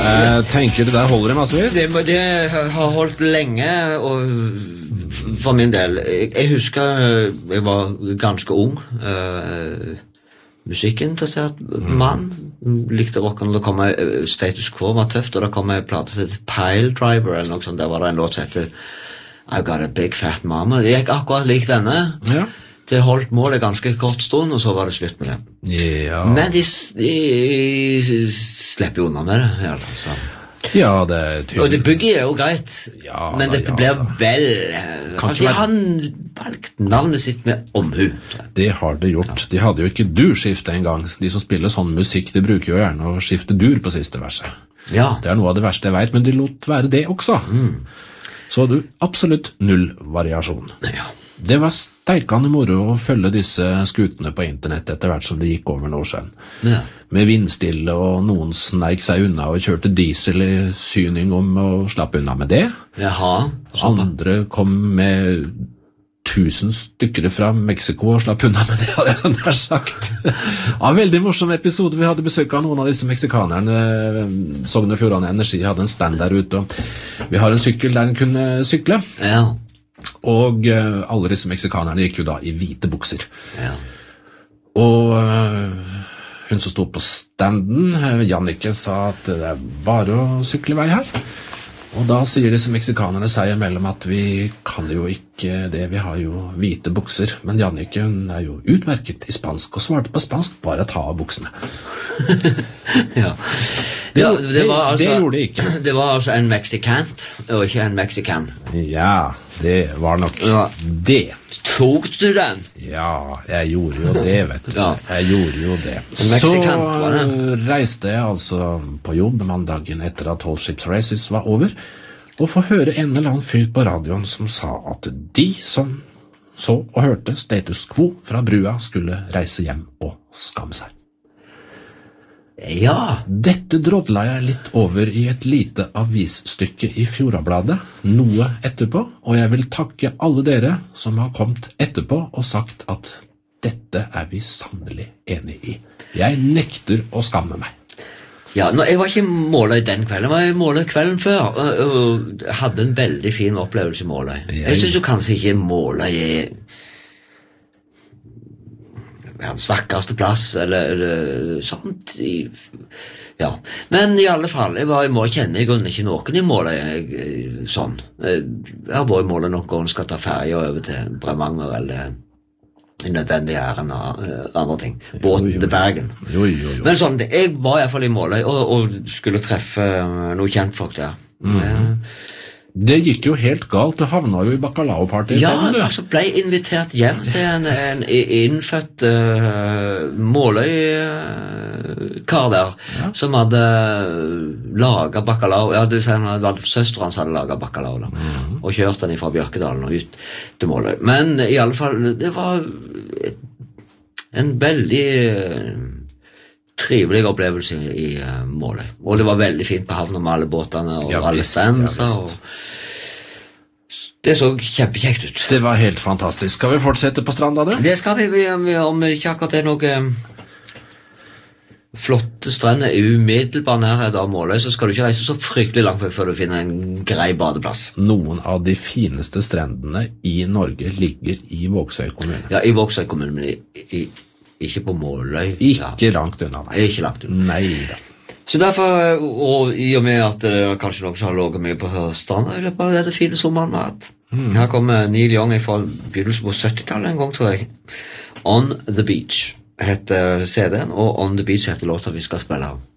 Jeg tenker det der holder I massevis. Det har holdt lenge, og for min del. Jeg husker jeg var ganske ung, musikkinteressert mann. Likte rocken, da kom Status Quo var tøft, og da kom jeg plate til Pile Driver, eller noe sånt. Der var det en låt som heter I Got a Big Fat Mama. Det gikk akkurat lik denne. Ja. Det holdt målet ganske kort stund, og så var det slutt med det. Ja. Men de slipper jo unna med det, altså. Ja, det tydelig. Og det bygget jo greit, ja, men dette blir vel... Kanskje han valgt navnet sitt med omhu. Det har det gjort. De hadde jo ikke durskifte en gang. De som spiller sånn musikk, de bruker jo gjerne å skifte dur på siste verset. Ja. Det noe av det verste jeg vet, men de lot være det også. Så du, absolutt null variasjon. Ja. Det var steikende moro å følge disse skutene på internett etter hvert som det gikk over Nordsjøen. Ja. Med vindstille, og noen sneik seg unna og kjørte diesel I syning om å slappe unna med det. Jaha. Andre kom med 1000 stykker fra Mexico og slapp unna med det, hadde jeg sånn her sagt. Ja, veldig morsom episode. Vi hadde besøk av noen av disse meksikanerne. Sogne Fjordane Energi hadde en stand der ute, og vi har en sykkel der den kunne sykle. Ja. Og alle disse meksikanerne gikk jo da I hvite bukser. Ja. Og hun som stod på standen, Jannike, sa at det bare å sykle vei her. Og da sier disse meksikanerne seg imellom at vi kan jo ikke det, vi har jo hvite bukser. Men Jannike, hun jo utmerket I spansk og svarte på spansk, bare ta av buksene. Ja. Det var altså, det gjorde de ikke. Det var altså en meksikant, og ikke en meksikan. Ja, det var nok det. Tok du den? Ja, jeg gjorde jo det, vet du. Ja. Jeg gjorde jo det. Så reiste jeg altså på jobb mandagen etter at Tall Ships Races var over, og få høre en eller annen fyr på radioen som sa at de som så og hørte Status Quo fra brua skulle reise hjem og skamme seg. Ja. Dette drodla jeg litt over I et lite avisstykke I Fjordabladet, noe etterpå, og jeg vil takke alle dere som har kommet etterpå og sagt at dette vi sannelig enige I. Jeg nekter å skamme meg. Ja, jeg var ikke I Måløy den kvelden, jeg var I Måløy kvelden før, og hadde en veldig fin opplevelse I Måløy. Jeg synes jo kanskje ikke Måløy verdens vakreste plass, eller sånt. Ja. Men I alle fall, jeg var I Måløy, kjenner I grunnen ikke noen I Måløy sånn. Jeg har vært I Måløy noen ganger, skal ta ferie over til Bremanger, eller nødvendig en andre ting. Båten til Bergen. Jo. Men sånn, jeg var I hvert fall I Måløy, og skulle treffe noen kjentfolk der. Det gikk jo helt galt, du havna jo I bacalao-party Ja, stedet, altså ble invitert hjem til en innfødt Måløy-kar der, som hadde laget bacalao. Ja, du sier det var søsteren som hadde laget bacalao da, og kjørt den fra Bjørkedalen og ut til Måløy. Men I alle fall, det var en veldig trivelig opplevelse I Måløy. Og det var veldig fint på havnen med alle båtene og alle standser. Det så kjempekjekt ut. Det var helt fantastisk. Skal vi fortsette på stranda, du? Det skal vi, om ikke akkurat det noe flotte strender umiddelbar nærhet av Måløy, så skal du ikke reise så fryktelig langt før du finner en grei badeplass. Noen av de fineste strendene I Norge ligger I Vågsøy kommune. Ja, I Vågsøy kommune, men ikke på Måløy. Ikke langt unna, nei. Ikke langt unna. Nei da. Så derfor, og I og med at det kanskje noen som har låget mye på stranda I løpet av det fine sommeren med at her kommer Neil Young fra begynnelsen på 70-tallet en gang, tror jeg. On the Beach heter CD-en, og On the Beach heter låta vi skal spille av.